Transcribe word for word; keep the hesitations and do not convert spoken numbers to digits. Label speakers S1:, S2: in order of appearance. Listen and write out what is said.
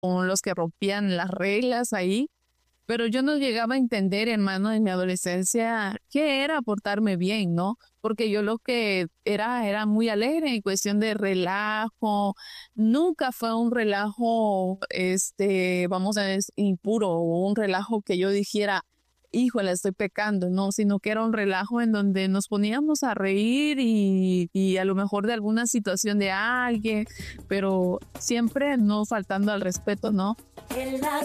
S1: con los que rompían las reglas ahí. Pero yo no llegaba a entender, hermano, en mi adolescencia qué era portarme bien, ¿no? Porque yo lo que era era muy alegre en cuestión de relajo. Nunca fue un relajo, este, vamos a decir, impuro o un relajo que yo dijera, híjole, estoy pecando, no, sino que era un relajo en donde nos poníamos a reír y, y a lo mejor de alguna situación de alguien, pero siempre no faltando al respeto, ¿no?